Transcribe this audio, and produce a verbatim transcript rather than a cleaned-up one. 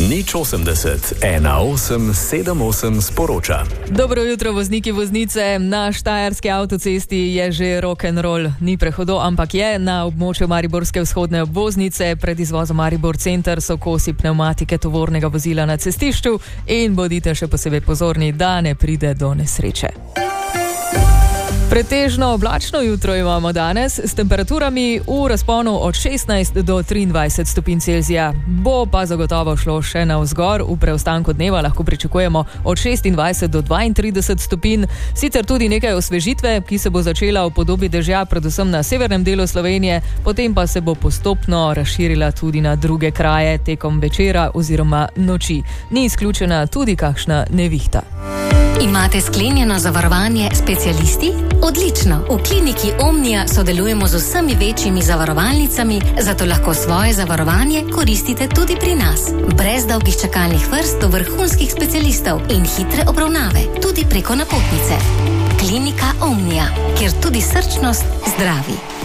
Nič osemdeset, ena osem sedem osem sporoča. Dobro jutro, vozniki, voznice. Na štajerski avtocesti je že rock'n'roll. Ni prehodo, ampak je na območju mariborske vzhodne obvoznice. Pred izvozom Maribor center so kosi pnevmatike tovornega vozila na cestišču in bodite še posebej pozorni, da ne pride do nesreče. Pretežno oblačno jutro imamo danes s temperaturami v razponu od šestnajst do triindvajset stopinj Celzija. Bo pa zagotovo šlo še navzgor. V preostanku dneva lahko pričakujemo od šestindvajset do dvaintrideset stopinj. Sicer tudi nekaj osvežitve, ki se bo začela v podobi dežja predvsem na severnem delu Slovenije, potem pa se bo postopno razširila tudi na druge kraje tekom večera oziroma noči. Ni izključena tudi kakšna nevihta. Imate sklenjeno zavarovanje specialisti? Odlično! V kliniki Omnia sodelujemo z vsemi večjimi zavarovalnicami, zato lahko svoje zavarovanje koristite tudi pri nas. Brez dolgih čakalnih vrst do vrhunskih specialistov in hitre obravnave, tudi preko napotnice. Klinika Omnia, kjer tudi srčnost zdravi.